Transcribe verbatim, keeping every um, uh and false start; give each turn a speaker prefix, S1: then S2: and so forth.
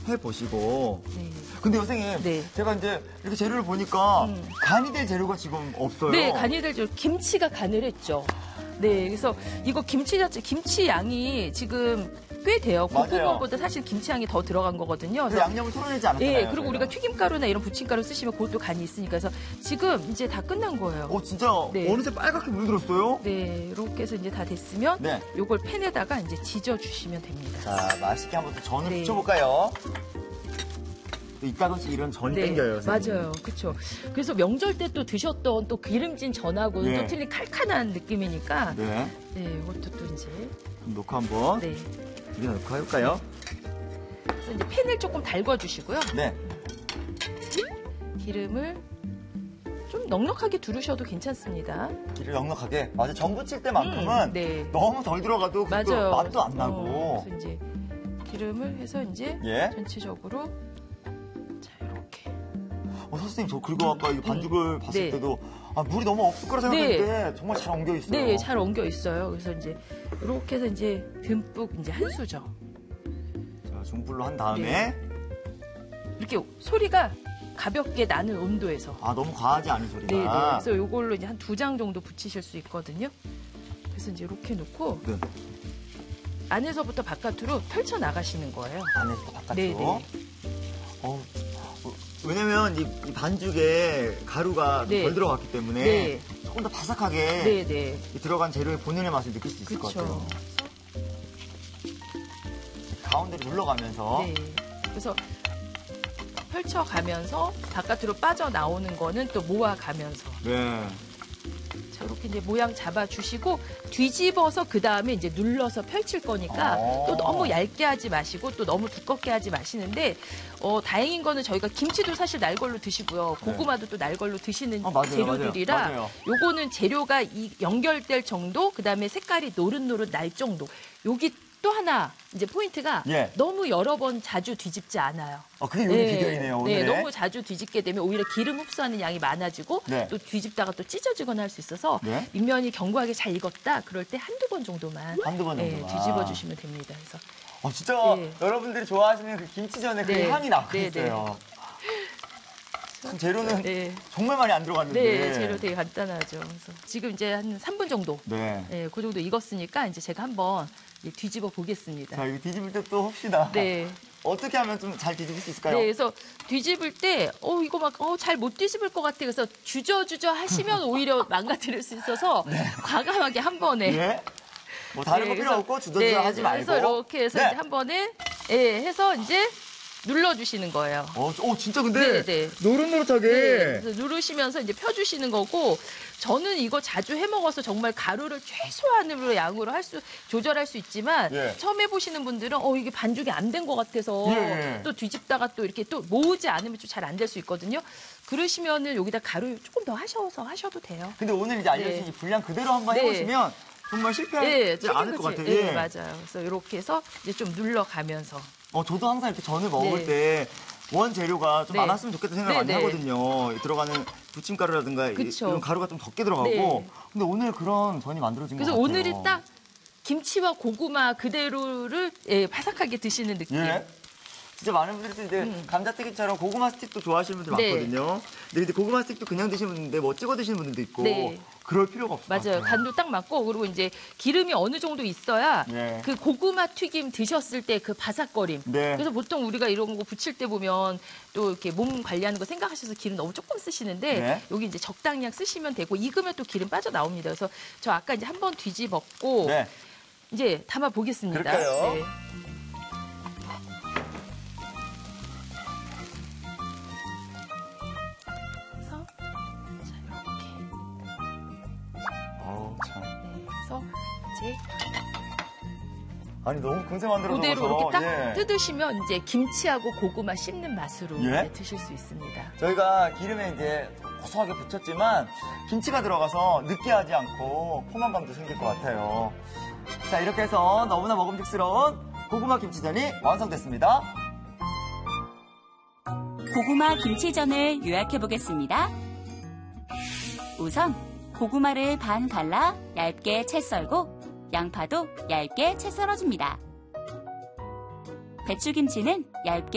S1: 해보시고.
S2: 네.
S1: 근데 선생님,
S2: 네.
S1: 제가 이제 이렇게 재료를 보니까
S2: 음.
S1: 간이 될 재료가 지금 없어요.
S2: 네, 간이 될 재료. 김치가 간을 했죠. 네, 그래서 이거 김치 자체, 김치 양이 지금 꽤 돼요. 고구마보다 사실 김치 양이 더 들어간 거거든요.
S1: 그래서 양념을 털어내지 않았잖아요.
S2: 네, 그리고
S1: 저희가.
S2: 우리가 튀김가루나 이런 부침가루 쓰시면 그것도 간이 있으니까. 그래서 지금 이제 다 끝난 거예요.
S1: 어, 진짜
S2: 네.
S1: 어느새 빨갛게 물들었어요?
S2: 네, 이렇게 해서 이제 다 됐으면
S1: 네.
S2: 요걸 팬에다가 이제 지져주시면 됩니다.
S1: 자, 맛있게 한번 또 전을
S2: 네.
S1: 붙여볼까요? 이따가씩 이런 전이
S2: 네,
S1: 땡겨요. 선생님.
S2: 맞아요. 그렇죠. 그래서 명절 때 또 드셨던 또 기름진 전하고는
S1: 네.
S2: 또 틀린 칼칼한 느낌이니까
S1: 네.
S2: 네, 이것도 또 이제
S1: 그럼 놓고 한번
S2: 네.
S1: 입에 넣고 해볼까요?
S2: 그래서 이제 팬을 조금 달궈주시고요.
S1: 네.
S2: 기름을 좀 넉넉하게 두르셔도 괜찮습니다.
S1: 기를 넉넉하게. 맞아, 전 부칠 때만큼은
S2: 음, 네.
S1: 너무 덜 들어가도 그
S2: 맞아요.
S1: 맛도 안
S2: 어,
S1: 나고.
S2: 그래서 이제 기름을 해서 이제
S1: 예.
S2: 전체적으로 자 이렇게.
S1: 어, 선생님, 저 그리고 아까 이 반죽을 봤을
S2: 네.
S1: 때도 아, 물이 너무 없을 거라 생각했는데 정말 잘 엉겨 있어요.
S2: 네, 잘 엉겨 있어요. 그래서 이제 이렇게 해서 이제 듬뿍 이제 한 수저.
S1: 자, 중불로 한 다음에
S2: 네. 이렇게 소리가 가볍게 나는 온도에서.
S1: 아, 너무 과하지 않은 소리가.
S2: 네, 네. 그래서 이걸로 이제 한 두 장 정도 붙이실 수 있거든요. 그래서 이제 이렇게 놓고
S1: 네.
S2: 안에서부터 바깥으로 펼쳐 나가시는 거예요.
S1: 안에서 바깥으로.
S2: 네, 네.
S1: 어, 어, 왜냐면 이, 이 반죽에 가루가
S2: 네.
S1: 덜 들어갔기 때문에
S2: 네.
S1: 조금 더 바삭하게
S2: 네, 네.
S1: 이 들어간 재료의 본연의 맛을 느낄 수 있을 것
S2: 그렇죠.
S1: 같아요. 가운데를 눌러가면서
S2: 네. 그래서 펼쳐가면서 바깥으로 빠져나오는 거는 또 모아가면서.
S1: 네.
S2: 자, 이렇게 이제 모양 잡아주시고 뒤집어서 그 다음에 이제 눌러서 펼칠 거니까
S1: 어.
S2: 또 너무 얇게 하지 마시고 또 너무 두껍게 하지 마시는데 어, 다행인 거는 저희가 김치도 사실 날걸로 드시고요. 고구마도 또 날걸로 드시는
S1: 어, 맞아요,
S2: 재료들이라
S1: 맞아요. 맞아요.
S2: 요거는 재료가 이 연결될 정도 그다음에 색깔이 노릇노릇 날 정도. 여기 또 하나 이제 포인트가
S1: 예.
S2: 너무 여러 번 자주 뒤집지 않아요.
S1: 어, 그게 요리 비결이네요, 오늘.
S2: 네, 너무 자주 뒤집게 되면 오히려 기름 흡수하는 양이 많아지고
S1: 네.
S2: 또 뒤집다가 또 찢어지거나 할 수 있어서
S1: 네.
S2: 밑면이 견고하게 잘 익었다 그럴 때 한두 번 정도만
S1: 한두 번
S2: 네,
S1: 정도만.
S2: 뒤집어 주시면 됩니다. 그래서
S1: 어, 진짜
S2: 네.
S1: 여러분들이 좋아하시는 그 김치전의 그
S2: 네.
S1: 향이 나고
S2: 네,
S1: 있어요. 지금 재료는
S2: 네.
S1: 정말 많이 안 들어갔는데.
S2: 네, 재료 되게 간단하죠. 그래서 지금 이제 한 삼 분 정도
S1: 네.
S2: 네, 그 정도 익었으니까 이제 제가 한번 이제 뒤집어 보겠습니다.
S1: 자, 이거 뒤집을 때 또 혹시나
S2: 네.
S1: 어떻게 하면 좀 잘 뒤집을 수 있을까요?
S2: 네, 그래서 뒤집을 때, 어, 이거 막, 어, 잘 못 뒤집을 것 같아. 그래서 주저주저 하시면 오히려 망가뜨릴 수 있어서 과감하게 한 번에.
S1: 네. 뭐 다른
S2: 네,
S1: 거 필요
S2: 그래서-
S1: 없고 주저주저
S2: 네,
S1: 하지 말고.
S2: 그래서 이렇게 해서
S1: 네.
S2: 이제 한 번에, 예, 해서 이제 눌러주시는 거예요.
S1: 어, 어, 진짜 근데
S2: 네, 네.
S1: 노릇노릇하게.
S2: 네, 그래서 누르시면서 이제 펴주시는 거고, 저는 이거 자주 해 먹어서 정말 가루를 최소한으로 양으로 할 수, 조절할 수 있지만,
S1: 예.
S2: 처음 해보시는 분들은, 어, 이게 반죽이 안 된 것 같아서,
S1: 예, 예.
S2: 또 뒤집다가 또 이렇게 또 모으지 않으면 좀 잘 안 될 수 있거든요. 그러시면은 여기다 가루 조금 더 하셔서 하셔도 돼요.
S1: 근데 오늘 이제 알려주신
S2: 네.
S1: 이 분량 그대로 한번
S2: 네.
S1: 해보시면 정말 실패하지
S2: 네,
S1: 않을 것 같아요.
S2: 네,
S1: 예.
S2: 맞아요. 그래서 이렇게 해서 이제 좀 눌러가면서.
S1: 어, 저도 항상 이렇게 전을 먹을
S2: 네.
S1: 때 원 재료가 좀
S2: 네.
S1: 많았으면 좋겠다 생각을
S2: 네,
S1: 많이
S2: 네.
S1: 하거든요. 이 들어가는 부침가루라든가 이-
S2: 그쵸.
S1: 이런 가루가 좀 적게 들어가고.
S2: 네.
S1: 근데 오늘 그런 전이 만들어진 것
S2: 그래서
S1: 같아요.
S2: 오늘이 딱 김치와 고구마 그대로를 예, 바삭하게 드시는 느낌.
S1: 예. 진짜 많은 분들이 이제
S2: 음.
S1: 감자튀김처럼 고구마 스틱도 좋아하시는 분들
S2: 네.
S1: 많거든요. 근데 이제 고구마 스틱도 그냥 드시는 분인데 뭐 찍어 드시는 분들도 있고
S2: 네.
S1: 그럴 필요가 없어요.
S2: 맞아요. 간도 딱 맞고 그리고 이제 기름이 어느 정도 있어야
S1: 네.
S2: 그 고구마 튀김 드셨을 때 그 바삭거림.
S1: 네.
S2: 그래서 보통 우리가 이런 거 부칠 때 보면 또 이렇게 몸 관리하는 거 생각하셔서 기름 너무 조금 쓰시는데
S1: 네.
S2: 여기 이제 적당량 쓰시면 되고 익으면 또 기름 빠져 나옵니다. 그래서 저 아까 이제 한번 뒤집었고
S1: 네.
S2: 이제 담아 보겠습니다.
S1: 그럴까요?
S2: 네. 그래서 자 이렇게.
S1: 어우, 참.
S2: 네, 그래서 이제
S1: 아니 너무 금세 만들어
S2: 그대로
S1: 놓아서
S2: 이렇게 딱
S1: 예.
S2: 뜯으시면 이제 김치하고 고구마 씹는 맛으로
S1: 예?
S2: 이제 드실 수 있습니다.
S1: 저희가 기름에 이제 고소하게 붙였지만 김치가 들어가서 느끼하지 않고 포만감도 생길 것 같아요. 자, 이렇게 해서 너무나 먹음직스러운 고구마 김치전이 완성됐습니다.
S3: 고구마 김치전을 요약해 보겠습니다. 우선 고구마를 반 갈라 얇게 채 썰고 양파도 얇게 채 썰어줍니다. 배추김치는 얇게